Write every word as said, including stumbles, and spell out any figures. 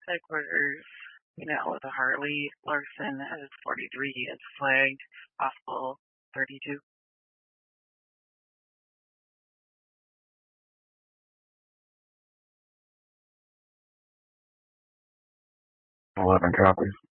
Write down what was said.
headquarters, now with a Harley. Larson is forty-three, is flagged, possible thirty-two. eleven copies.